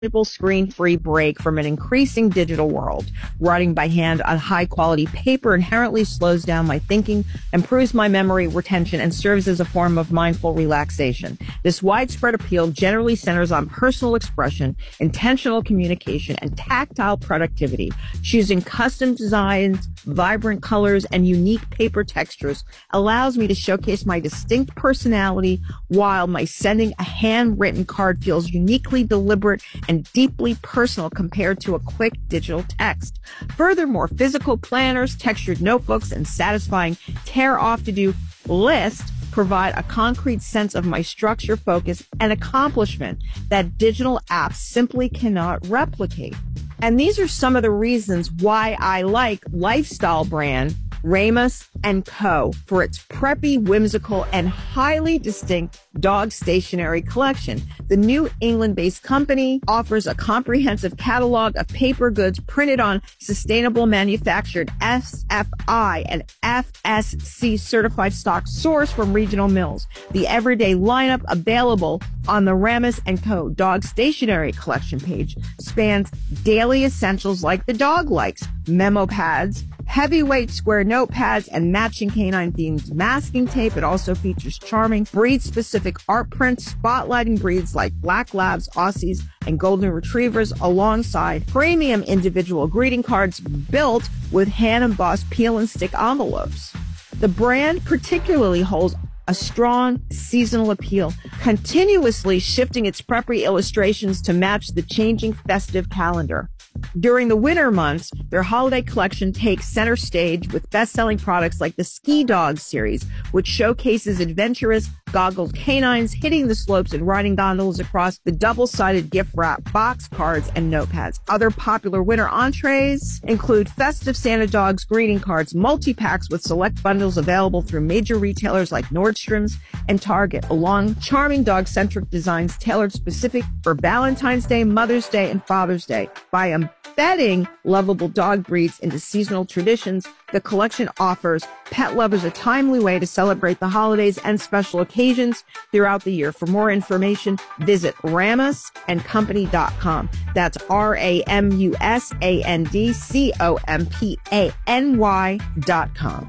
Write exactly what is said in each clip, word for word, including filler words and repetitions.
screen-free break from an increasing digital world. Writing by hand on high-quality paper inherently slows down my thinking, improves my memory retention, and serves as a form of mindful relaxation. This widespread appeal generally centers on personal expression, intentional communication, and tactile productivity. Choosing custom designs, vibrant colors, and unique paper textures allows me to showcase my distinct personality while my sending a handwritten card feels uniquely deliberate and deeply personal compared to a quick digital text. Furthermore, physical planners, textured notebooks, and satisfying tear-off-to-do lists provide a concrete sense of my structure, focus, and accomplishment that digital apps simply cannot replicate. And these are some of the reasons why I like lifestyle brand Ramus and Co. for its preppy, whimsical, and highly distinct dog stationery collection. The New England-based company offers a comprehensive catalog of paper goods printed on sustainable manufactured S F I and F S C certified stock sourced from regional mills. The everyday lineup available on the Ramus and Co. dog stationery collection page spans daily essentials like the dog likes, memo pads, heavyweight square notepads, and matching canine-themed masking tape. It also features charming breed-specific art prints, spotlighting breeds like Black Labs, Aussies, and Golden Retrievers, alongside premium individual greeting cards built with hand-embossed peel-and-stick envelopes. The brand particularly holds a strong seasonal appeal, continuously shifting its preppy illustrations to match the changing festive calendar. During the winter months, their holiday collection takes center stage with best-selling products like the Ski Dog series, which showcases adventurous, goggled canines hitting the slopes and riding gondolas across the double-sided gift wrap, box cards, and notepads. Other popular winter entrees include festive Santa Dogs greeting cards, multi-packs with select bundles available through major retailers like Nordstrom's and Target, along charming dog-centric designs tailored specific for Valentine's Day, Mother's Day, and Father's Day. By embedding lovable dog breeds into seasonal traditions, the collection offers pet lovers a timely way to celebrate the holidays and special occasions throughout the year. For more information, visit ramus and company dot com. That's R A M U S A N D C O M P A N Y dot com.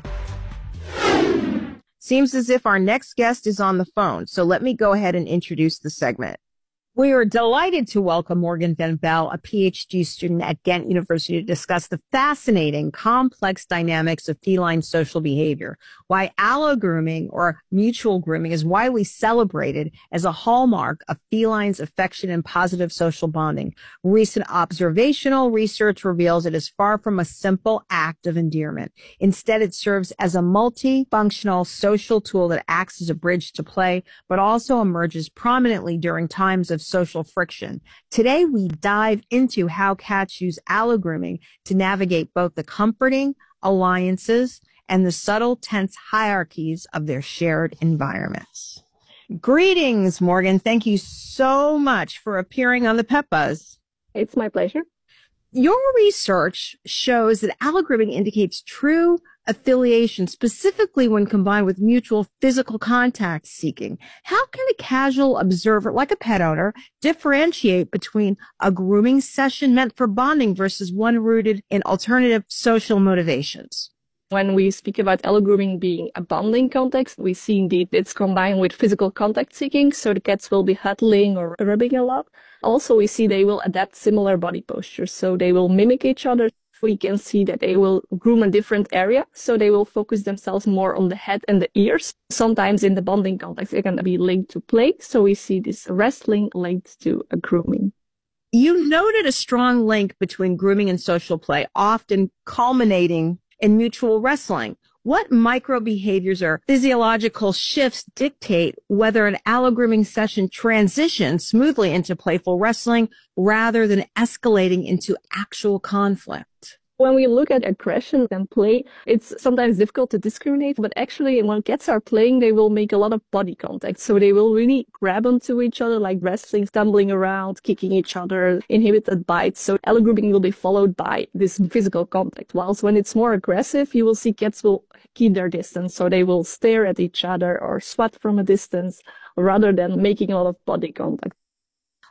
Seems as if our next guest is on the phone, so let me go ahead and introduce the segment. We are delighted to welcome Morgan Van Belle, a P H D student at Ghent University, to discuss the fascinating, complex dynamics of feline social behavior, why allo-grooming or mutual grooming is widely celebrated as a hallmark of felines' affection and positive social bonding. Recent observational research reveals it is far from a simple act of endearment. Instead, it serves as a multifunctional social tool that acts as a bridge to play, but also emerges prominently during times of social friction. Today, we dive into how cats use allo-grooming to navigate both the comforting alliances and the subtle, tense hierarchies of their shared environments. Greetings, Morgan. Thank you so much for appearing on the Pet Buzz. It's my pleasure. Your research shows that allo-grooming indicates true affiliation, specifically when combined with mutual physical contact seeking. How can a casual observer, like a pet owner, differentiate between a grooming session meant for bonding versus one rooted in alternative social motivations? When we speak about allo-grooming being a bonding context, we see indeed it's combined with physical contact seeking, so the cats will be huddling or rubbing a lot. Also, we see they will adapt similar body postures, so they will mimic each other. We can see that they will groom a different area, so they will focus themselves more on the head and the ears. Sometimes in the bonding context, it can be linked to play, so we see this wrestling linked to a grooming. You noted a strong link between grooming and social play, often culminating in mutual wrestling. What micro behaviors or physiological shifts dictate whether an allo-grooming session transitions smoothly into playful wrestling rather than escalating into actual conflict? When we look at aggression and play, it's sometimes difficult to discriminate, but actually when cats are playing, they will make a lot of body contact. So they will really grab onto each other, like wrestling, stumbling around, kicking each other, inhibited bites. So allo-grooming will be followed by this physical contact. Whilst when it's more aggressive, you will see cats will keep their distance. So they will stare at each other or swat from a distance rather than making a lot of body contact.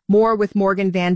More with Morgan Van